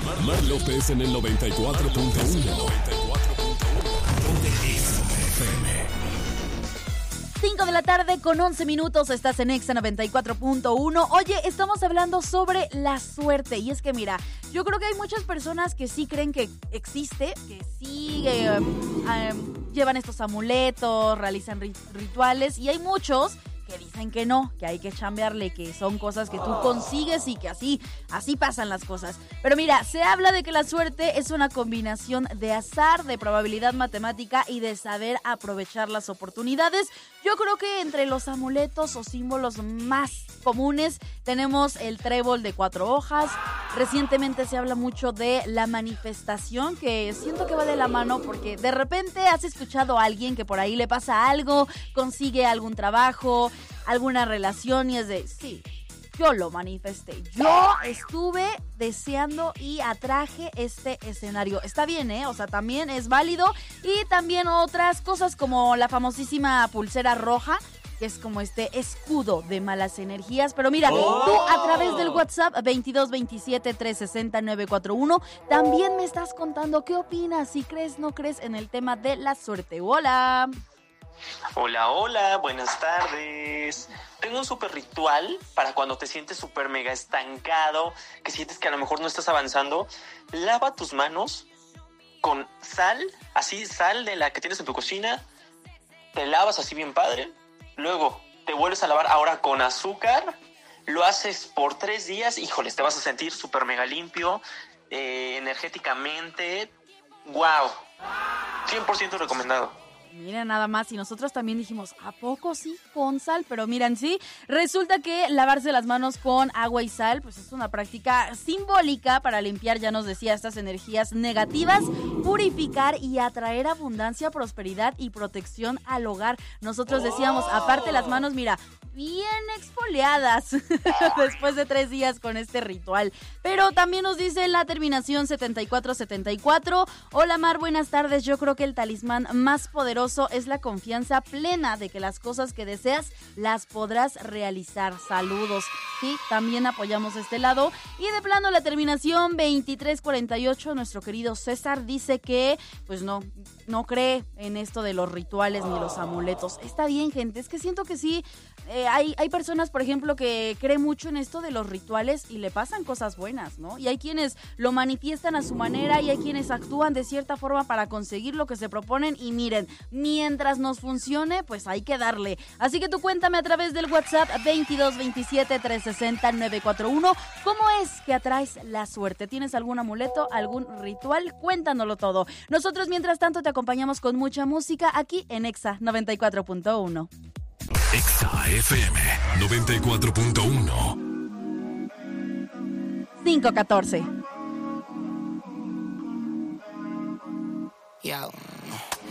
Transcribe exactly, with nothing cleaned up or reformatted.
Mar López en el noventa y cuatro punto uno. cinco de la tarde con once minutos, estás en Exa noventa y cuatro punto uno. Oye, estamos hablando sobre la suerte. Y es que mira, yo creo que hay muchas personas que sí creen que existe, que sí eh, eh, llevan estos amuletos, realizan rit- rituales. Y hay muchos que dicen que no, que hay que chambearle, que son cosas que tú consigues y que así, así pasan las cosas. Pero mira, se habla de que la suerte es una combinación de azar, de probabilidad matemática y de saber aprovechar las oportunidades. Yo creo que entre los amuletos o símbolos más comunes tenemos el trébol de cuatro hojas. Recientemente se habla mucho de la manifestación, que siento que va de la mano porque de repente has escuchado a alguien que por ahí le pasa algo, consigue algún trabajo, alguna relación y es de, sí, yo lo manifesté. Yo estuve deseando y atraje este escenario. Está bien, ¿eh? O sea, también es válido. Y también otras cosas como la famosísima pulsera roja, que es como este escudo de malas energías. Pero mira, oh. tú a través del WhatsApp veintidós veintisiete trescientos sesenta nueve cuarenta y uno también me estás contando qué opinas, si crees, no crees en el tema de la suerte. Hola. Hola, hola, buenas tardes. Tengo un súper ritual para cuando te sientes súper mega estancado, que sientes que a lo mejor no estás avanzando. Lava tus manos con sal, así sal de la que tienes en tu cocina. Te lavas así bien padre. Luego te vuelves a lavar ahora con azúcar. Lo haces por tres días. Híjoles, te vas a sentir súper mega limpio, eh, energéticamente. ¡Wow! cien por ciento recomendado. Mira, nada más, y nosotros también dijimos, ¿a poco sí? Con sal, pero miren, sí, resulta que lavarse las manos con agua y sal, pues es una práctica simbólica para limpiar, ya nos decía, estas energías negativas, purificar y atraer abundancia, prosperidad y protección al hogar. Nosotros decíamos, aparte las manos, mira, bien exfoliadas después de tres días con este ritual. Pero también nos dice la terminación setenta y cuatro setenta y cuatro. Hola Mar, buenas tardes. Yo creo que el talismán más poderoso es la confianza plena de que las cosas que deseas las podrás realizar. Saludos. Sí, también apoyamos este lado. Y de plano la terminación veintitrés cuarenta y ocho, nuestro querido César dice que pues no, no cree en esto de los rituales ni los amuletos. Está bien, gente, es que siento que sí. Eh, hay, hay personas, por ejemplo, que creen mucho en esto de los rituales y le pasan cosas buenas, ¿no? Y hay quienes lo manifiestan a su manera y hay quienes actúan de cierta forma para conseguir lo que se proponen y miren, mientras nos funcione, pues hay que darle. Así que tú cuéntame a través del WhatsApp veintidós veintisiete trescientos sesenta nueve cuarenta y uno ¿cómo es que atraes la suerte? ¿Tienes algún amuleto, algún ritual? Cuéntanoslo todo. Nosotros, mientras tanto, te acompañamos con mucha música aquí en Exa noventa y cuatro punto uno. Exa F M noventa y cuatro punto uno. cinco catorce.